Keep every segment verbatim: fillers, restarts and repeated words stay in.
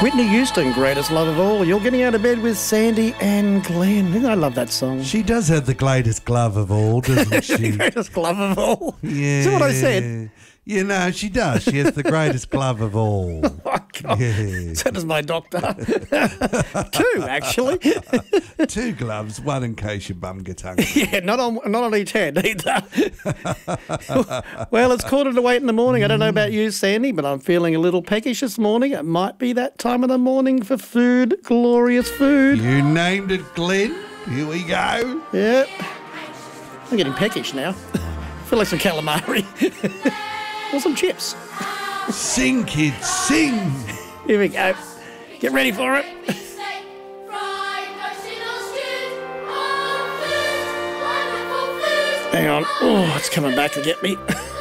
Whitney Houston, Greatest Love of All. You're getting out of bed with Sandy and Glenn. I love that song. She does have the greatest glove of all, doesn't she? Greatest glove of all. Yeah. Is that what I said? You know, she does. She has the greatest glove of all. Oh, God. Yeah. So does my doctor. Two, actually. Two gloves, one in case your bum gets hungry. Yeah, not on not on each hand either. Well, it's quarter to eight in the morning. I don't know about you, Sandy, but I'm feeling a little peckish this morning. It might be that time of the morning for food, glorious food. You named it, Glenn. Here we go. Yeah. I'm getting peckish now. Feel like some calamari. Or some chips. Sing, kids, sing. Here we go. Get ready for it. Hang on. Oh, it's coming back to get me.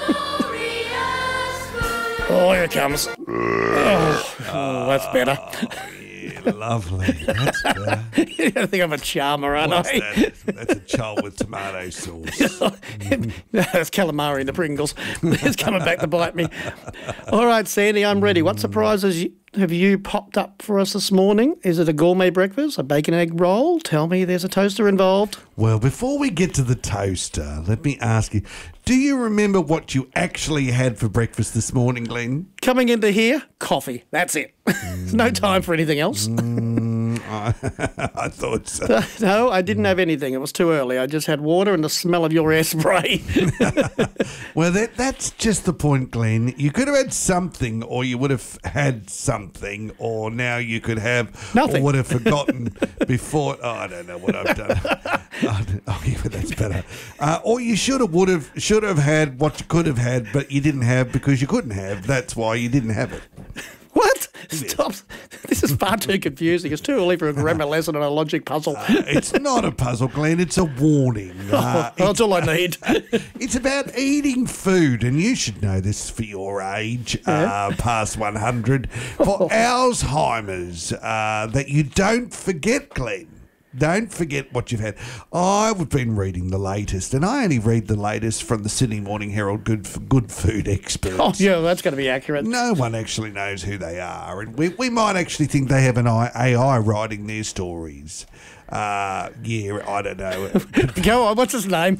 Oh, here it comes. Oh, oh that's better. Yeah, lovely. That's better. I think I'm a charmer, aren't What's I? that? That's a chol with tomato sauce. That's calamari in the Pringles. It's coming back to bite me. All right, Sandy, I'm ready. What surprises you, have you popped up for us this morning? Is it a gourmet breakfast, a bacon egg roll? Tell me there's a toaster involved. Well, before we get to the toaster, let me ask you, do you remember what you actually had for breakfast this morning, Glenn? Coming into here, coffee. That's it. There's no time for anything else. Mm, I, I thought so. No, I didn't have anything. It was too early. I just had water and the smell of your air spray. Well, that that's just the point, Glenn. You could have had something, or you would have had something, or now you could have Nothing. or would have forgotten before. Oh, I don't know what I've done. oh, oh, yeah, that's better. Uh, or you should have, would have, should have had what you could have had, but you didn't have because you couldn't have. That's why you didn't have it. What? Stop. This is far too confusing. It's too early for a grammar lesson and a logic puzzle. Uh, it's not a puzzle, Glenn. It's a warning. Uh, Oh, that's all I need. It's about eating food, and you should know this for your age, uh, past one hundred, for Alzheimer's, uh, that you don't forget, Glenn. Don't forget what you've had. I've been reading the latest, and I only read the latest from the Sydney Morning Herald Good Good Food Experts. Oh, yeah, that's going to be accurate. No one actually knows who they are, and we, we might actually think they have an A I writing their stories. Uh, yeah, I don't know. Go on, what's his name?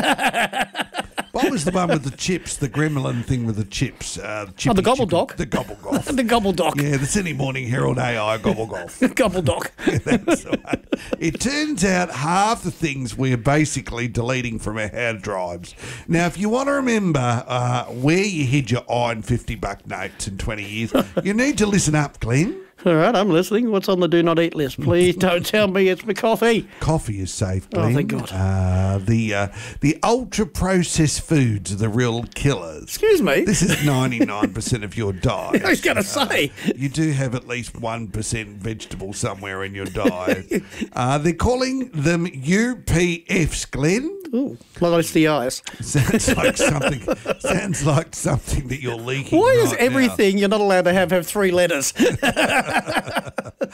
What was the one with the chips, the gremlin thing with the chips? Uh, Oh, the Gobbledoc? The Gobblegoff. The Gobbledoc. Yeah, the Sydney Morning Herald A I Gobblegoff. Gobbledoc. Yeah, that's the one. It turns out half the things we're basically deleting from our hard drives. Now, if you want to remember uh, where you hid your iron fifty buck notes in twenty years, you need to listen up, Glenn. All right, I'm listening. What's on the do not eat list? Please don't tell me it's my coffee. Coffee is safe, Oh, Glenn. thank God. Uh, the uh, the ultra processed foods are the real killers. Excuse me? This is ninety-nine percent of your diet. I was going to say. Uh, you do have at least one percent vegetable somewhere in your diet. uh, they're calling them U P Fs, Glenn. Ooh, like S T Is. Sounds like something. Sounds like something that you're leaking. Why is right everything you're not allowed to have have three letters? Uh,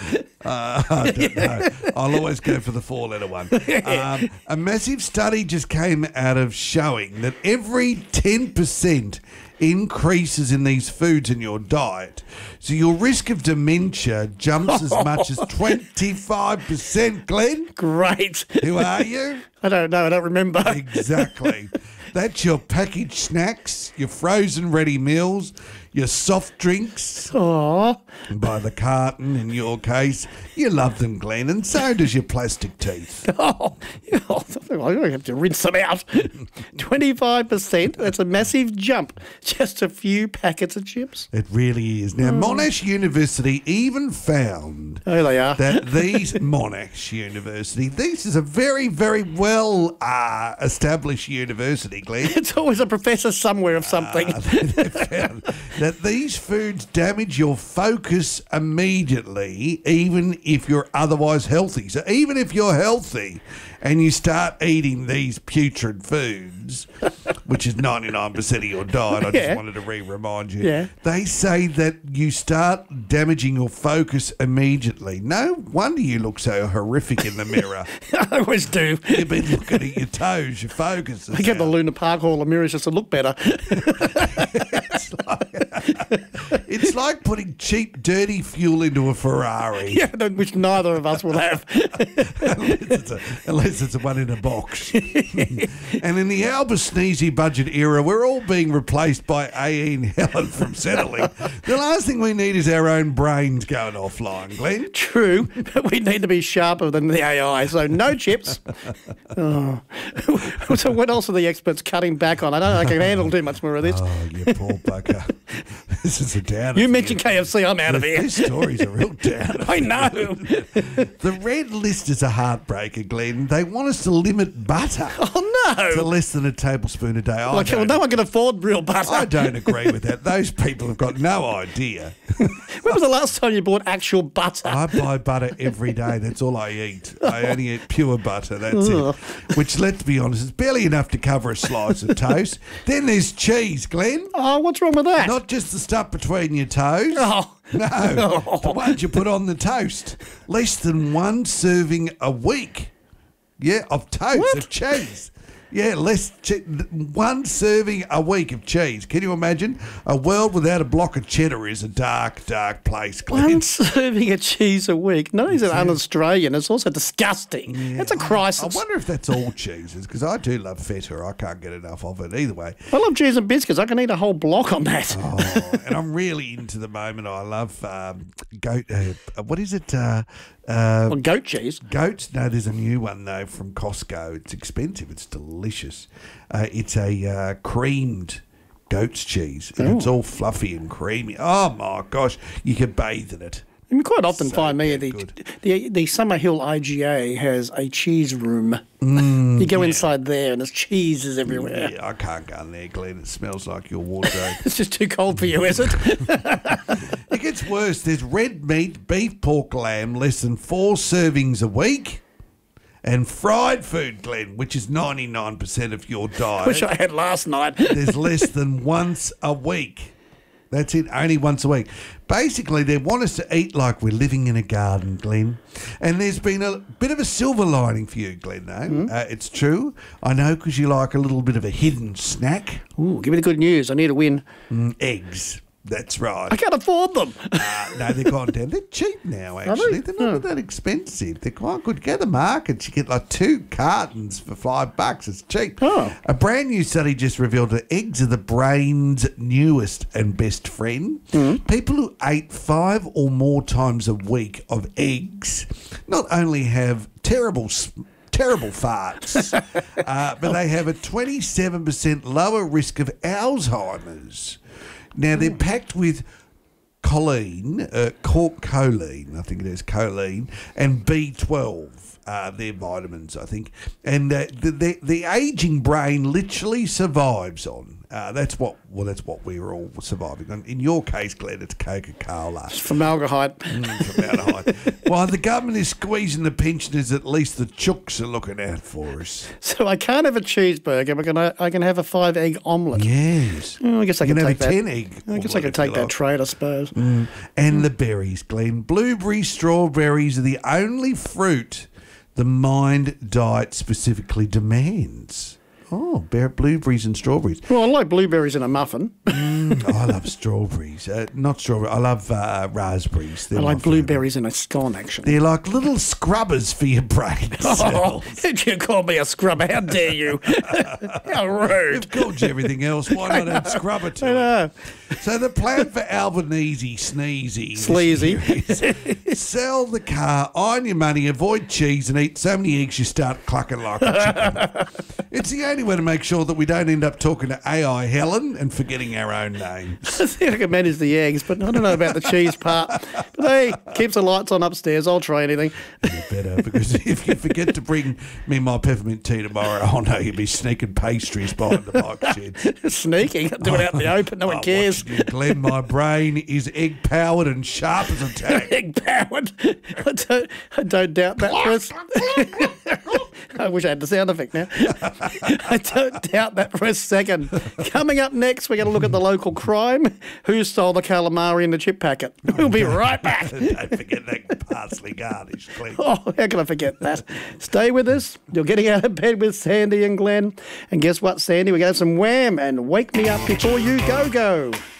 I don't know. I'll always go for the four-letter one. Um, a massive study just came out of showing that every ten percent increases in these foods in your diet, so your risk of dementia jumps as much as twenty-five percent, Glenn. Great. Who are you? I don't know. I don't remember. Exactly. That's your packaged snacks, your frozen ready meals, your soft drinks. Aw. By the carton, in your case. You love them, Glenn, and so does your plastic teeth. Oh, oh, I have to rinse them out. twenty-five percent. That's a massive jump. Just a few packets of chips. It really is. Now, Monash University even found Oh, they are. that these Monash University, this is a very, very well uh, established university, Glenn. It's always a professor somewhere of something. Uh, they found that these foods damage your focus immediately, even if you're otherwise healthy. So even if you're healthy and you start eating these putrid foods, which is ninety-nine percent of your diet, I just Yeah. wanted to re-remind you, Yeah. they say that you start damaging your focus immediately. No wonder you look so horrific in the mirror. I always do. You've been looking at your toes, your focus is I get the out. Luna Park Hall of Mirrors just to look better. It's like, It's like putting cheap, dirty fuel into a Ferrari. Yeah, no, which neither of us will have. unless, it's a, unless it's a one in a box. And in the Albert Sneezy budget era, we're all being replaced by A E and Helen from Centrelink. The last thing we need is our own brains going offline, Glenn. True, but we need to be sharper than the A I, so no chips. Oh. So what else are the experts cutting back on? I don't think I can handle too much more of this. Oh, you poor bugger. This is a downer. You mentioned K F C, I'm out of here. This story's a real downer. I know. The red list is a heartbreaker, Glenn. They want us to limit butter Oh, to no. less than a tablespoon a day. I Like, well, don't- no one can afford real butter. I don't agree with that. Those people have got no idea. When was the last time you bought actual butter? I buy butter every day. That's all I eat. I only eat pure butter. That's it. Which, let's be honest, is barely enough to cover a slice of toast. Then there's cheese, Glenn. Oh, what's wrong with that? Not just the stuff between your toes. Oh. No, the ones you put on the toast. Less than one serving a week. Yeah, of toast, What? of cheese. Yeah, less che- one serving a week of cheese. Can you imagine? A world without a block of cheddar is a dark, dark place, Glenn. One serving of cheese a week. Not only is it un-Australian, it's also disgusting. It's a I crisis. wonder if that's all cheeses, because I do love feta. I can't get enough of it either way. I love cheese and biscuits. I can eat a whole block on that. Oh, and I'm really into the moment. I love um, goat. Uh, what is it? Uh, uh, Well, goat cheese. Goats? No, there's a new one though from Costco. It's expensive. It's delicious. Uh, it's a uh, creamed goat's cheese, and it's all fluffy and creamy. Oh my gosh, you can bathe in it. You quite often So find me damn the, good. the the Summerhill I G A has a cheese room. Mm, you go inside there and there's cheeses everywhere. Yeah, I can't go in there, Glenn. It smells like your wardrobe. It's just too cold for you, is it? It gets worse. There's red meat, beef, pork, lamb, less than four servings a week. And fried food, Glenn, which is ninety-nine percent of your diet. Which I had last night. There's less than once a week. That's it, only once a week. Basically, they want us to eat like we're living in a garden, Glenn. And there's been a bit of a silver lining for you, Glenn, though. Mm-hmm. Uh, it's true. I know, because you like a little bit of a hidden snack. Ooh, give me the good news. I need a win. Mm, eggs. That's right. I can't afford them. Uh, no, they've gone down. They're cheap now, actually. They're not that expensive. They're quite good. Go to the market. You get like two cartons for five bucks. It's cheap. Oh. A brand new study just revealed that eggs are the brain's newest and best friend. People who ate five or more times a week of eggs not only have terrible s- terrible farts, uh, but they have a twenty-seven percent lower risk of Alzheimer's. Now, they're packed with choline, uh, cor- choline, I think it is, choline, and B twelve. Uh, they're vitamins, I think. And uh, the, the the aging brain literally survives on. Uh, that's what well, that's what we're all surviving on. In your case, Glenn, it's Coca-Cola. Formaldehyde. Mm, formaldehyde. While the government is squeezing the pensioners, at least the chooks are looking out for us. So I can't have a cheeseburger, but can I, I can have a five egg omelette. Yes. Oh, I guess I you can can take have a that. ten egg. I guess I could take that trade, I suppose. And the berries, Glenn. Blueberries, strawberries are the only fruit the mind diet specifically demands. Oh, bear, blueberries and strawberries. Well, I like blueberries in a muffin. Mm, I love strawberries. Uh, not strawberry. I love uh, raspberries. They're I my like favourite. blueberries in a scone, actually. They're like little scrubbers for your brain Oh, cells. did you call me a scrubber? How dare you? How rude. We've called you everything else. Why not add scrubber to I it? know. So the plan for Albanese Sneezy this Sleazy. year is sell the car, iron your money, avoid cheese, and eat so many eggs you start clucking like a chicken. It's the only way to make sure that we don't end up talking to A I Helen and forgetting our own names. I think I can manage the eggs, but I don't know about the cheese part. But hey, keeps the lights on upstairs. I'll try anything. You better, because if you forget to bring me my peppermint tea tomorrow, I'll know you'll be sneaking pastries behind the bike sheds. Sneaking. Do it out in the open. No one I'm cares. watching you, Glenn. My brain is egg powered and sharp as a tack. Egg powered. I don't, I don't doubt that for a I wish I had the sound effect now. I don't doubt that for a second. Coming up next, we're going to look at the local crime. Who stole the calamari in the chip packet? We'll be right back. Don't forget that parsley garnish, Glenn. Oh, how can I forget that? Stay with us. You're getting out of bed with Sandy and Glenn. And guess what, Sandy? We're going to have some Wham and Wake Me Up Before You Go Go.